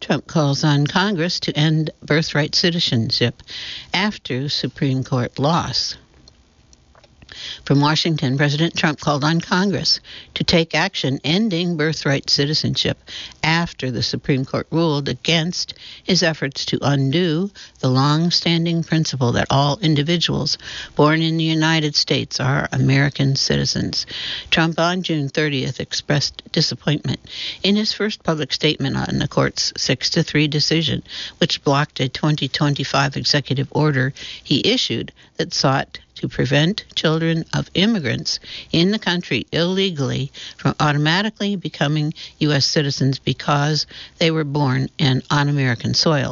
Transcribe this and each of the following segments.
Trump calls on Congress to end birthright citizenship after Supreme Court loss. From Washington, President Trump called on Congress to take action ending birthright citizenship after the Supreme Court ruled against his efforts to undo the long-standing principle that all individuals born in the United States are American citizens. Trump on June 30th expressed disappointment in his first public statement on the court's 6-3 decision, which blocked a 2025 executive order he issued that sought to prevent children of immigrants in the country illegally from automatically becoming U.S. citizens because they were born on American soil.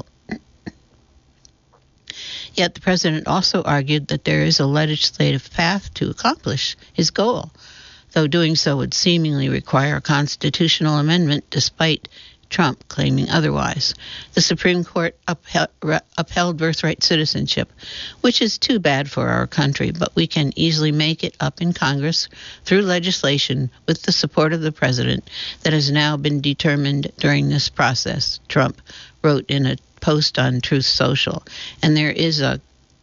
Yet the president also argued that there is a legislative path to accomplish his goal, though doing so would seemingly require a constitutional amendment despite Trump claiming otherwise. The Supreme Court upheld birthright citizenship, which is too bad for our country, but we can easily make it up in Congress through legislation with the support of the president that has now been determined during this process, Trump wrote in a post on Truth Social. And there is a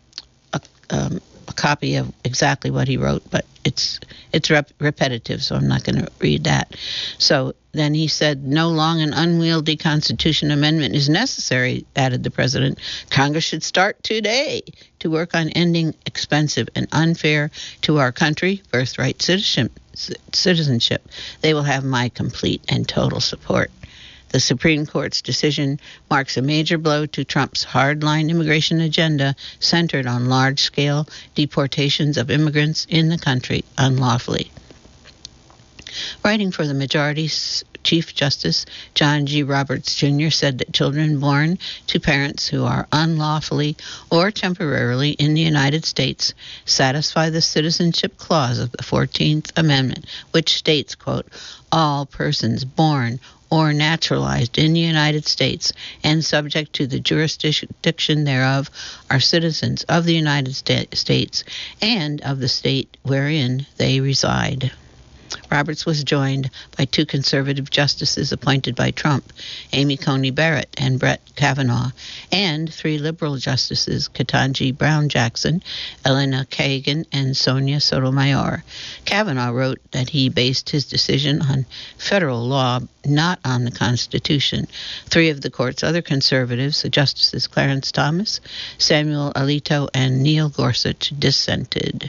copy of exactly what he wrote, but it's repetitive, so I'm not going to read that. So then he said, no long and unwieldy Constitution amendment is necessary, added the president. Congress should start today to work on ending expensive and unfair to our country birthright citizenship. They will have my complete and total support. The Supreme Court's decision marks a major blow to Trump's hardline immigration agenda centered on large-scale deportations of immigrants in the country unlawfully. Writing for the majority's Chief Justice John G. Roberts Jr. said that children born to parents who are unlawfully or temporarily in the United States satisfy the citizenship clause of the 14th Amendment, which states, quote, all persons born or naturalized in the United States and subject to the jurisdiction thereof are citizens of the United States and of the state wherein they reside. Roberts was joined by two conservative justices appointed by Trump, Amy Coney Barrett and Brett Kavanaugh, and three liberal justices, Ketanji Brown Jackson, Elena Kagan, and Sonia Sotomayor. Kavanaugh wrote that he based his decision on federal law, not on the Constitution. Three of the court's other conservatives, the Justices Clarence Thomas, Samuel Alito, and Neil Gorsuch, dissented.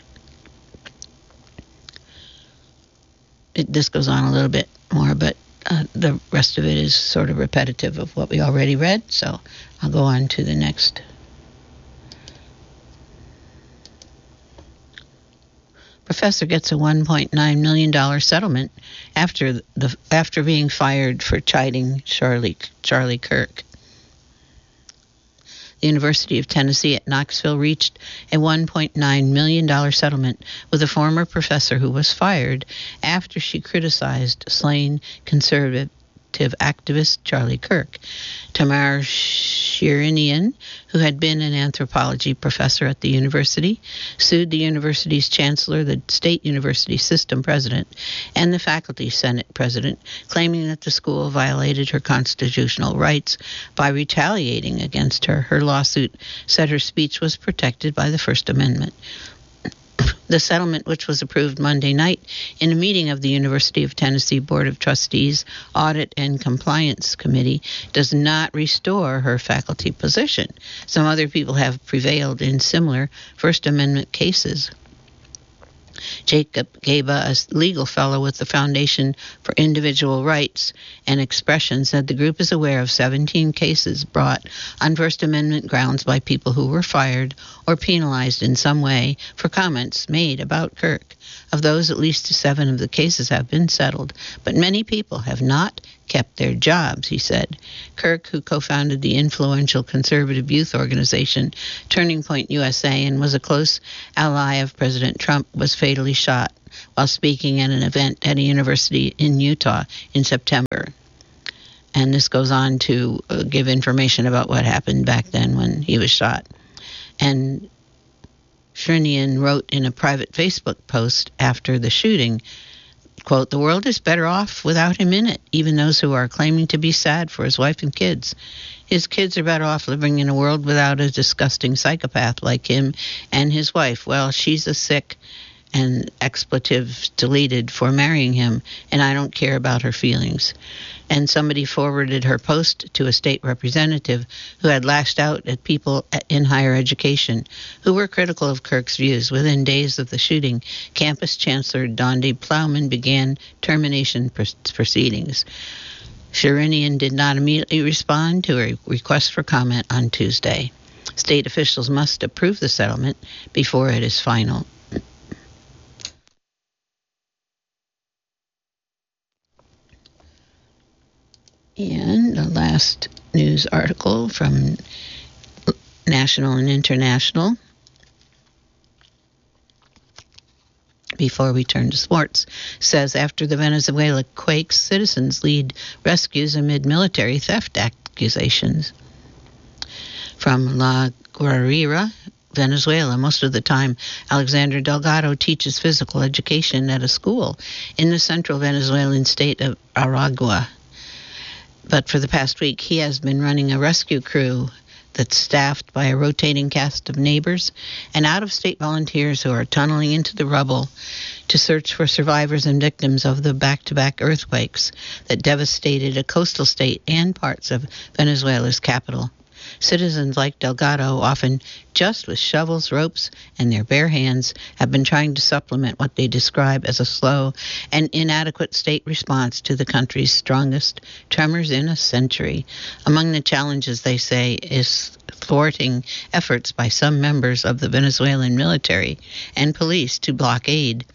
This goes on a little bit more, but the rest of it is sort of repetitive of what we already read, so I'll go on to the next. Professor gets a $1.9 million settlement after being fired for chiding Charlie Kirk. The University of Tennessee at Knoxville reached a $1.9 million settlement with a former professor who was fired after she criticized slain conservative activist Charlie Kirk. Tamar Shirinian, who had been an anthropology professor at the university, sued the university's chancellor, the state university system president, and the faculty senate president, claiming that the school violated her constitutional rights by retaliating against her. Her lawsuit said her speech was protected by the First Amendment. The settlement, which was approved Monday night in a meeting of the University of Tennessee Board of Trustees Audit and Compliance Committee, does not restore her faculty position. Some other people have prevailed in similar First Amendment cases. Jacob Gaba, a legal fellow with the Foundation for Individual Rights and Expression, said the group is aware of 17 cases brought on First Amendment grounds by people who were fired or penalized in some way for comments made about Kirk. Of those, at least 7 of the cases have been settled, but many people have not kept their jobs, he said. Kirk, who co-founded the influential conservative youth organization Turning Point USA and was a close ally of President Trump, was fatally shot while speaking at an event at a university in Utah in September. And this goes on to give information about what happened back then when he was shot. And Shrinian wrote in a private Facebook post after the shooting, Quote, the world is better off without him in it, even those who are claiming to be sad for his wife and kids. His kids are better off living in a world without a disgusting psychopath like him, and his wife, well, she's a sick and expletives deleted for marrying him, and I don't care about her feelings. And somebody forwarded her post to a state representative who had lashed out at people in higher education who were critical of Kirk's views. Within days of the shooting, campus chancellor Dondi Plowman began termination proceedings. Sherinian did not immediately respond to a request for comment on Tuesday. State officials must approve the settlement before it is final. And the last news article from National and International, before we turn to sports, says after the Venezuela quakes, citizens lead rescues amid military theft accusations. From La Guaira, Venezuela, most of the time, Alexander Delgado teaches physical education at a school in the central Venezuelan state of Aragua. But for the past week, he has been running a rescue crew that's staffed by a rotating cast of neighbors and out-of-state volunteers who are tunneling into the rubble to search for survivors and victims of the back-to-back earthquakes that devastated a coastal state and parts of Venezuela's capital. Citizens like Delgado, often just with shovels, ropes, and their bare hands, have been trying to supplement what they describe as a slow and inadequate state response to the country's strongest tremors in a century. Among the challenges, they say, is thwarting efforts by some members of the Venezuelan military and police to block aid,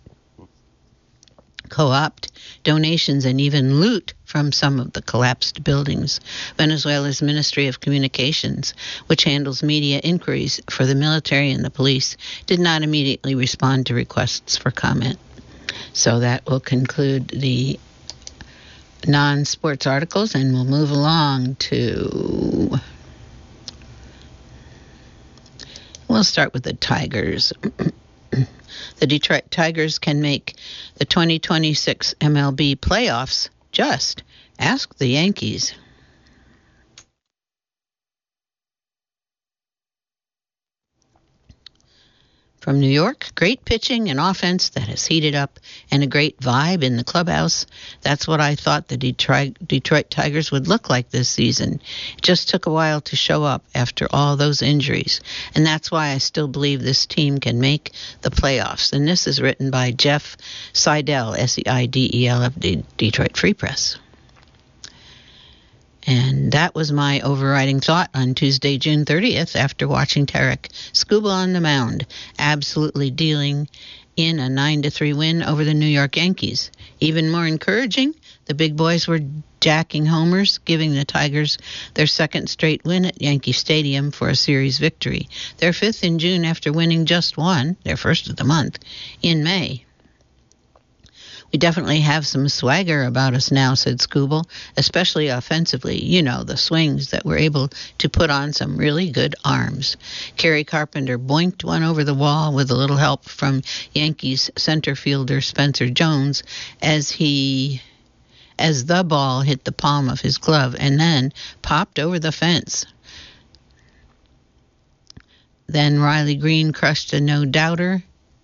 co-opt donations, and even loot from some of the collapsed buildings. Venezuela's Ministry of Communications, which handles media inquiries for the military and the police, did not immediately respond to requests for comment. So that will conclude the non-sports articles, and we'll move along to... We'll start with the Tigers. The Detroit Tigers can make the 2026 MLB playoffs. Just ask the Yankees. From New York, great pitching and offense that has heated up and a great vibe in the clubhouse. That's what I thought the Detroit Tigers would look like this season. It just took a while to show up after all those injuries. And that's why I still believe this team can make the playoffs. And this is written by Jeff Seidel, Seidel of the Detroit Free Press. And that was my overriding thought on Tuesday, June 30th, after watching Tarek Skubal on the mound, absolutely dealing in a 9-3 win over the New York Yankees. Even more encouraging, the big boys were jacking homers, giving the Tigers their second straight win at Yankee Stadium for a series victory. Their fifth in June after winning just one, their first of the month, in May. We definitely have some swagger about us now, said Skubal, especially offensively. You know, the swings that we're able to put on some really good arms. Kerry Carpenter boinked one over the wall with a little help from Yankees center fielder Spencer Jones as the ball hit the palm of his glove and then popped over the fence. Then Riley Green crushed a no-doubter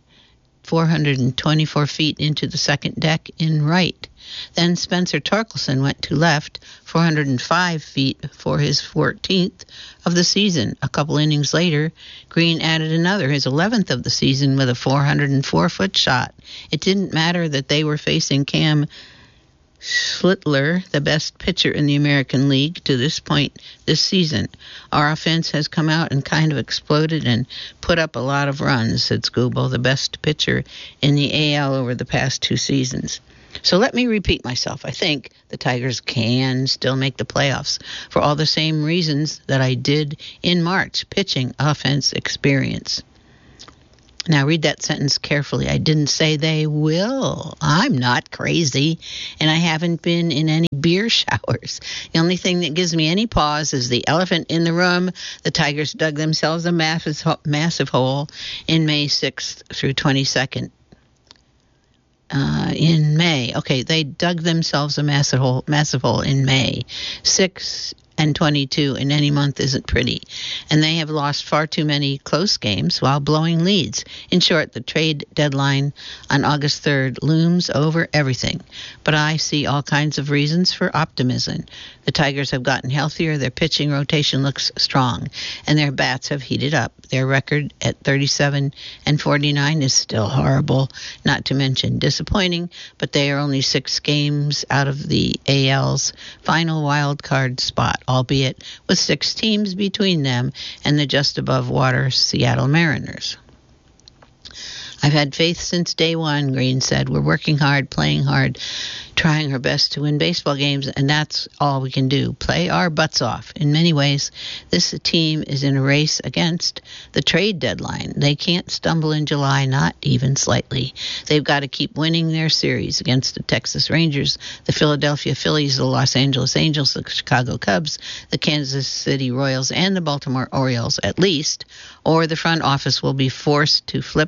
424 feet into the second deck in right. Then Spencer Torkelson went to left 405 feet for his 14th of the season. A couple innings later, Green added another, his 11th of the season, with a 404-foot shot. It didn't matter that they were facing Cam Schlittler, the best pitcher in the American League to this point this season. Our offense has come out and kind of exploded and put up a lot of runs, said Skubal, the best pitcher in the AL over the past 2 seasons. So let me repeat myself. I think the Tigers can still make the playoffs for all the same reasons that I did in March, pitching, offense, experience. Now read that sentence carefully. I didn't say they will. I'm not crazy, and I haven't been in any beer showers. The only thing that gives me any pause is the elephant in the room. The Tigers dug themselves a massive hole in May 6th through 22nd. in May. Okay, they dug themselves a massive hole in May. 6-22 in any month isn't pretty, and they have lost far too many close games while blowing leads. In short, the trade deadline on August 3rd looms over everything, but I see all kinds of reasons for optimism. The Tigers have gotten healthier, their pitching rotation looks strong, and their bats have heated up. Their record at 37-49 is still horrible, not to mention disappointing, but they are only 6 games out of the AL's final wild card spot, albeit with 6 teams between them and the just above water Seattle Mariners. I've had faith since day one, Green said. We're working hard, playing hard, trying our best to win baseball games, and that's all we can do. Play our butts off. In many ways, this team is in a race against the trade deadline. They can't stumble in July, not even slightly. They've got to keep winning their series against the Texas Rangers, the Philadelphia Phillies, the Los Angeles Angels, the Chicago Cubs, the Kansas City Royals, and the Baltimore Orioles, at least, or the front office will be forced to flip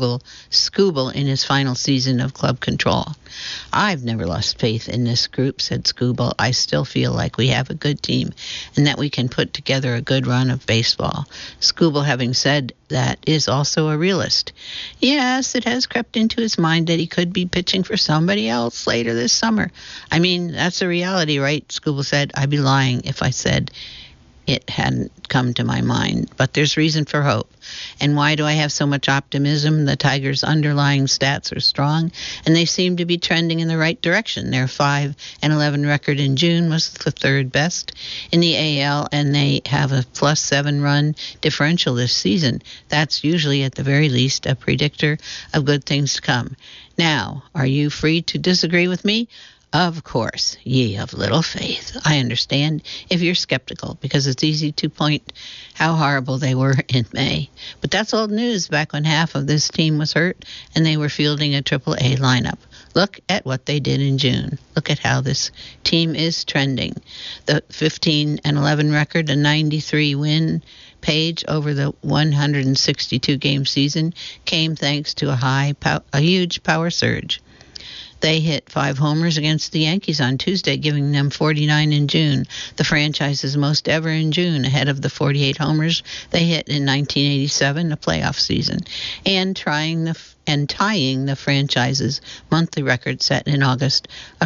Skubal in his final season of club control. I've never lost faith in this group, said Skubal. I still feel like we have a good team and that we can put together a good run of baseball. Skubal, having said that, is also a realist. Yes, it has crept into his mind that he could be pitching for somebody else later this summer. I mean, that's a reality, right? Skubal said. I'd be lying if I said it hadn't come to my mind, but there's reason for hope. And why do I have so much optimism? The Tigers' underlying stats are strong, and they seem to be trending in the right direction. Their 5-11 record in June was the 3rd best in the AL, and they have a +7 run differential this season. That's usually, at the very least, a predictor of good things to come. Now, are you free to disagree with me? Of course, ye of little faith. I understand if you're skeptical, because it's easy to point how horrible they were in May. But that's old news back when half of this team was hurt and they were fielding a AAA lineup. Look at what they did in June. Look at how this team is trending. The 15-11 record, a 93 win page over the 162 game season, came thanks to a huge power surge. They hit 5 homers against the Yankees on Tuesday, giving them 49 in June, the franchise's most ever in June, ahead of the 48 homers they hit in 1987, a playoff season, and tying the franchise's monthly record set in August of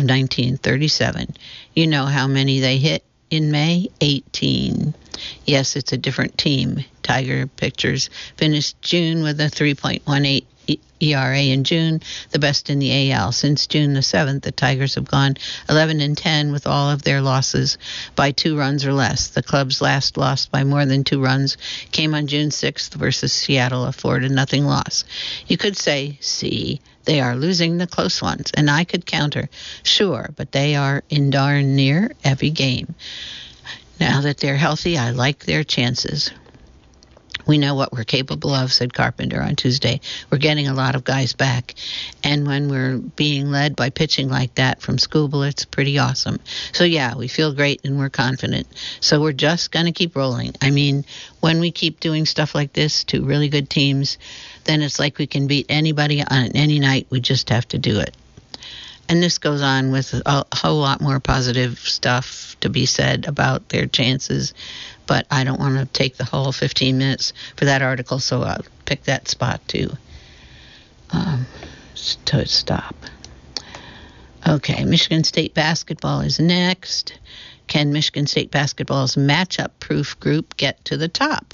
1937. You know how many they hit in May? 18. Yes, it's a different team. Tiger pitchers finished June with a 3.18 ERA in June, the best in the AL. Since June the 7th, the Tigers have gone 11-10 with all of their losses by 2 runs or less. The club's last loss by more than 2 runs came on June 6th versus Seattle, a 4-0 loss. You could say, see, they are losing the close ones, and I could counter, sure, but they are in darn near every game. Now that they're healthy, I like their chances. We know what we're capable of, said Carpenter on Tuesday. We're getting a lot of guys back. And when we're being led by pitching like that from Skubal, it's pretty awesome. So, yeah, we feel great and we're confident. So we're just going to keep rolling. I mean, when we keep doing stuff like this to really good teams, then it's like we can beat anybody on any night. We just have to do it. And this goes on with a whole lot more positive stuff to be said about their chances. But I don't want to take the whole 15 minutes for that article, so I'll pick that spot to stop. Okay, Michigan State basketball is next. Can Michigan State basketball's matchup-proof group get to the top?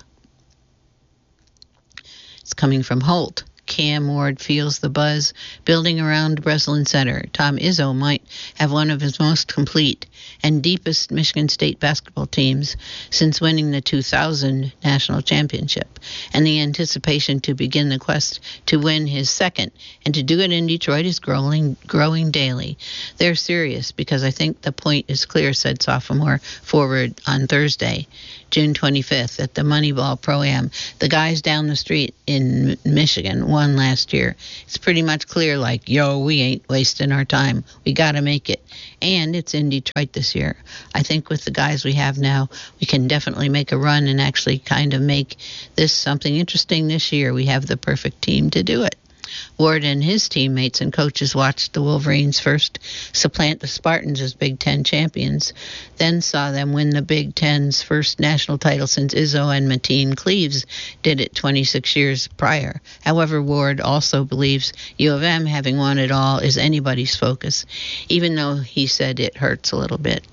It's coming from Holt. Cam Ward feels the buzz building around Breslin Center. Tom Izzo might have one of his most complete and deepest Michigan State basketball teams since winning the 2000 national championship, and the anticipation to begin the quest to win his second and to do it in Detroit is growing daily. They're serious because I think the point is clear, said sophomore forward on Thursday, June 25th, at the Moneyball Pro-Am. The guys down the street in Michigan won last year. It's pretty much clear, like, yo, we ain't wasting our time. We got to make it. And it's in Detroit this year. I think with the guys we have now, we can definitely make a run and actually kind of make this something interesting this year. We have the perfect team to do it. Ward and his teammates and coaches watched the Wolverines first supplant the Spartans as Big Ten champions, then saw them win the Big Ten's first national title since Izzo and Mateen Cleaves did it 26 years prior. However, Ward also believes U of M, having won it all, is anybody's focus, even though he said it hurts a little bit.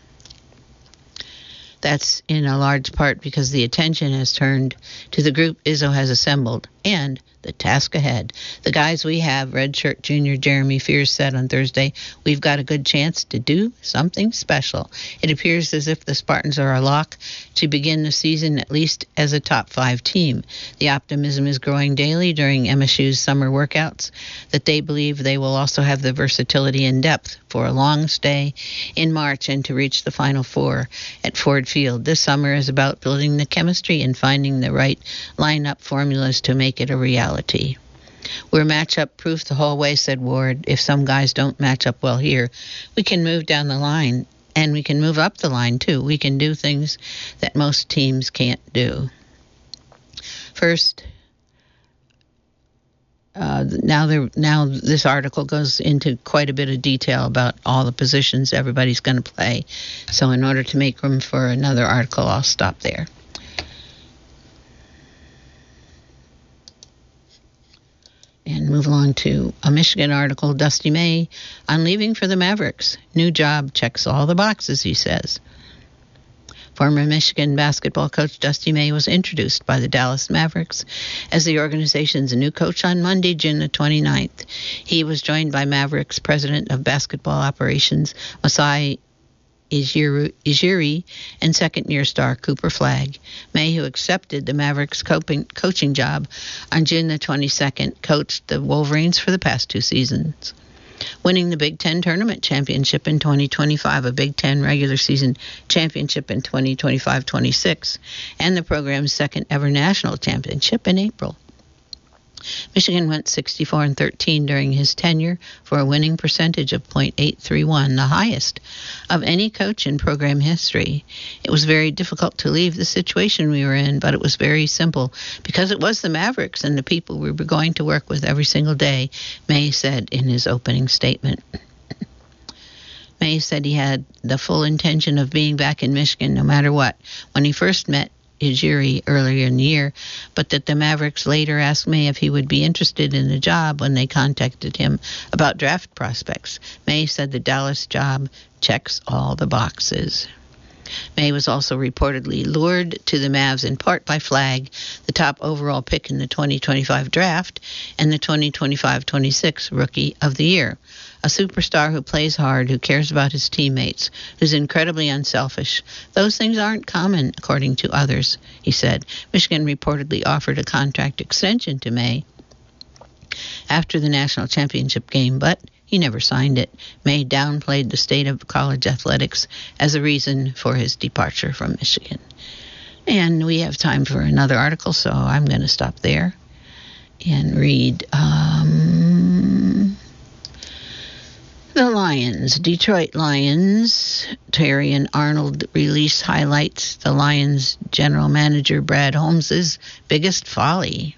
That's in a large part because the attention has turned to the group Izzo has assembled and the task ahead. The guys we have, redshirt junior Jeremy Fears said on Thursday, we've got a good chance to do something special. It appears as if the Spartans are a lock to begin the season at least as a top 5 team. The optimism is growing daily during MSU's summer workouts that they believe they will also have the versatility and depth for a long stay in March and to reach the Final Four at Ford Field. This summer is about building the chemistry and finding the right lineup formulas to make it a reality. We're matchup proof the whole way, said Ward. If some guys don't match up well here, we can move down the line, and we can move up the line too. We can do things that most teams can't do. First, now this article goes into quite a bit of detail about all the positions everybody's going to play. So in order to make room for another article, I'll stop there. And move along to a Michigan article, Dusty May on leaving for the Mavericks. New job checks all the boxes, he says. Former Michigan basketball coach Dusty May was introduced by the Dallas Mavericks as the organization's new coach on Monday, June the 29th. He was joined by Mavericks president of basketball operations, Masai Ujiri, and second-year star Cooper Flagg. May, who accepted the Mavericks coaching job on June the 22nd, coached the Wolverines for the past 2 seasons, winning the Big Ten Tournament Championship in 2025, a Big Ten regular season championship in 2025-26, and the program's second-ever national championship in April. Michigan went 64-13 during his tenure for a winning percentage of .831, the highest of any coach in program history. It was very difficult to leave the situation we were in, but it was very simple because it was the Mavericks and the people we were going to work with every single day, May said in his opening statement. May said he had the full intention of being back in Michigan no matter what when he first met Ujiri earlier in the year, but that the Mavericks later asked May if he would be interested in the job when they contacted him about draft prospects. May said the Dallas job checks all the boxes. May was also reportedly lured to the Mavs in part by Flagg, the top overall pick in the 2025 draft and the 2025-26 Rookie of the Year. A superstar who plays hard, who cares about his teammates, who's incredibly unselfish. Those things aren't common, according to others, he said. Michigan reportedly offered a contract extension to May after the national championship game, but he never signed it. May downplayed the state of college athletics as a reason for his departure from Michigan. And we have time for another article, so I'm going to stop there and read the Lions. Detroit Lions. Terrion Arnold release highlights the Lions general manager Brad Holmes' biggest folly.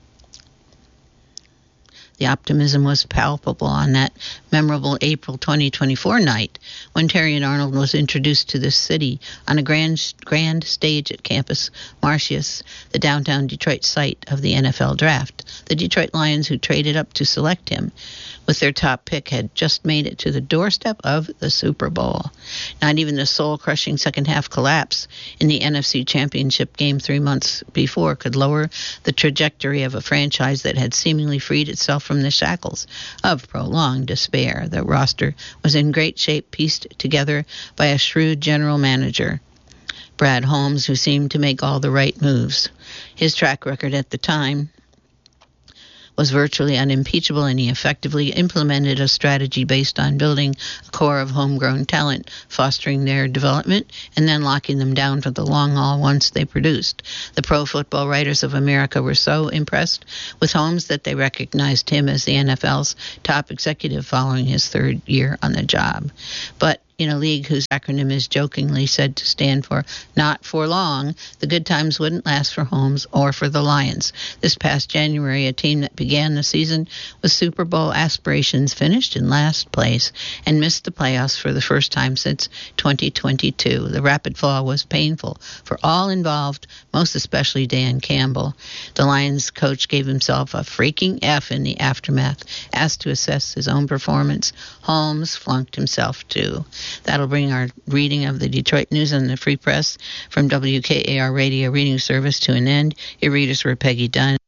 The optimism was palpable on that memorable April 2024 night when Terrion Arnold was introduced to this city on a grand stage at Campus Martius, the downtown Detroit site of the NFL draft. The Detroit Lions, who traded up to select him with their top pick, had just made it to the doorstep of the Super Bowl. Not even the soul-crushing second-half collapse in the NFC Championship game 3 months before could lower the trajectory of a franchise that had seemingly freed itself from the shackles of prolonged despair. The roster was in great shape, pieced together by a shrewd general manager, Brad Holmes, who seemed to make all the right moves. His track record at the time was virtually unimpeachable, and he effectively implemented a strategy based on building a core of homegrown talent, fostering their development, and then locking them down for the long haul once they produced. The Pro Football Writers of America were so impressed with Holmes that they recognized him as the NFL's top executive following his third year on the job. But in a league whose acronym is jokingly said to stand for Not For Long, the good times wouldn't last for Holmes or for the Lions. This past January, a team that began the season with Super Bowl aspirations finished in last place and missed the playoffs for the first time since 2022. The rapid fall was painful for all involved, most especially Dan Campbell. The Lions coach gave himself a freaking F in the aftermath. Asked to assess his own performance, Holmes flunked himself too. That'll bring our reading of the Detroit News and the Free Press from WKAR Radio Reading Service to an end. Your readers were Peggy Dunn.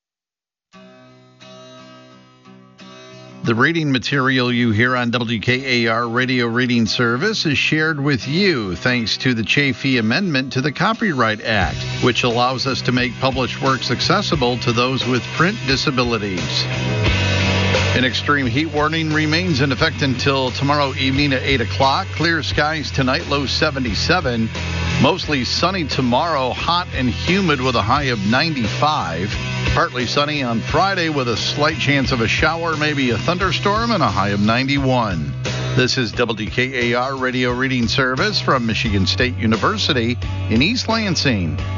The reading material you hear on WKAR Radio Reading Service is shared with you thanks to the Chafee Amendment to the Copyright Act, which allows us to make published works accessible to those with print disabilities. An extreme heat warning remains in effect until tomorrow evening at 8 o'clock. Clear skies tonight, low 77. Mostly sunny tomorrow, hot and humid with a high of 95. Partly sunny on Friday with a slight chance of a shower, maybe a thunderstorm, and a high of 91. This is WKAR Radio Reading Service from Michigan State University in East Lansing.